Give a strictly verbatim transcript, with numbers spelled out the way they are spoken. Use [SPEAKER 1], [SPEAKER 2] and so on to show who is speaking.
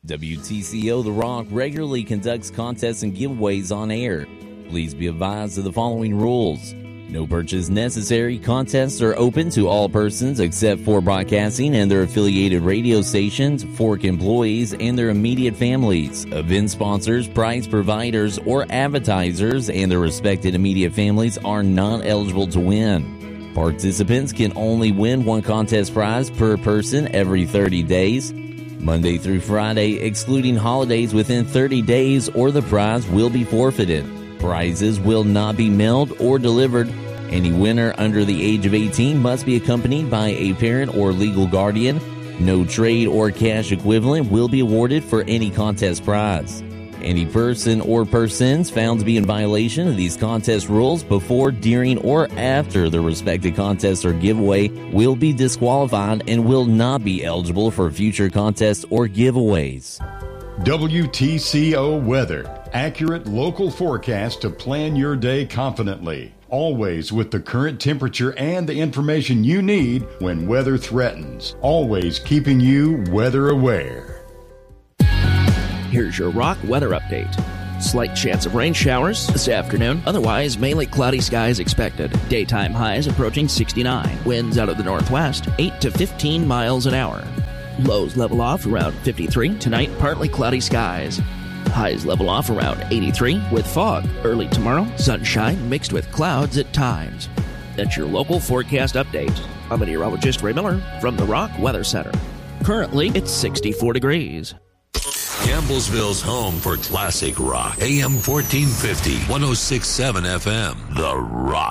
[SPEAKER 1] W T C O The Rock regularly conducts contests and giveaways on air. Please be advised of the following rules. No purchase necessary. Contests are open to all persons except for broadcasting and their affiliated radio stations, Fork employees, and their immediate families. Event sponsors, prize providers, or advertisers and their respected immediate families are not eligible to win. Participants can only win one contest prize per person every thirty days, Monday through Friday, excluding holidays within thirty days, or the prize will be forfeited. Prizes will not be mailed or delivered. Any winner under the age of eighteen must be accompanied by a parent or legal guardian. No trade or cash equivalent will be awarded for any contest prize. Any person or persons found to be in violation of these contest rules before, during, or after the respective contest or giveaway will be disqualified and will not be eligible for future contests or giveaways.
[SPEAKER 2] W T C O Weather. Accurate local forecast to plan your day confidently. Always with the current temperature and the information you need when weather threatens. Always keeping you weather aware.
[SPEAKER 3] Here's your Rock weather update. Slight chance of rain showers this afternoon. Otherwise, mainly cloudy skies expected. Daytime highs approaching sixty-nine. Winds out of the northwest, eight to fifteen miles an hour. Lows level off around fifty-three. Tonight, partly cloudy skies. Highs level off around eighty-three with fog. Early tomorrow, sunshine mixed with clouds at times. That's your local forecast update. I'm meteorologist Ray Miller from the Rock Weather Center. Currently, it's sixty-four degrees.
[SPEAKER 4] Campbellsville's home for classic rock. A M fourteen fifty, one oh six point seven F M. The Rock.